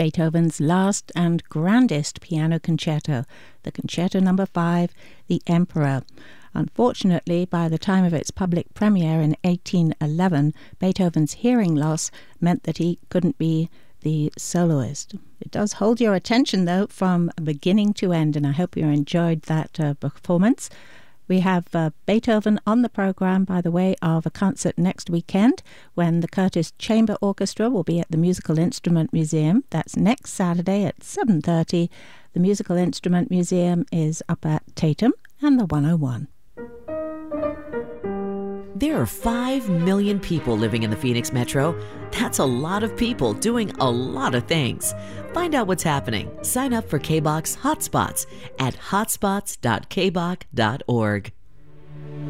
Beethoven's last and grandest piano concerto, the Concerto No. 5, The Emperor. Unfortunately, by the time of its public premiere in 1811, Beethoven's hearing loss meant that he couldn't be the soloist. It does hold your attention, though, from beginning to end, and I hope you enjoyed that performance. We have Beethoven on the program by the way of a concert next weekend when the Curtis Chamber Orchestra will be at the Musical Instrument Museum. That's next Saturday at 7:30. The Musical Instrument Museum is up at Tatum and the 101. There are 5 million people living in the Phoenix Metro. That's a lot of people doing a lot of things. Find out what's happening. Sign up for KBOX Hotspots at hotspots.kbok.org.